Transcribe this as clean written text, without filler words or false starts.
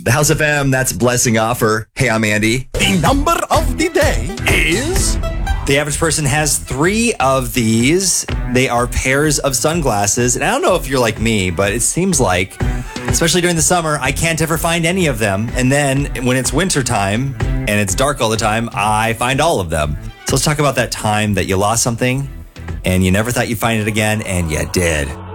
The House FM, that's Blessing Offer. Hey, I'm Andy. The number of the day is... The average person has 3 of these. They are pairs of sunglasses. And I don't know if you're like me, but it seems like, especially during the summer, I can't ever find any of them. And then when it's wintertime and it's dark all the time, I find all of them. So let's talk about that time that you lost something and you never thought you'd find it again, and you did.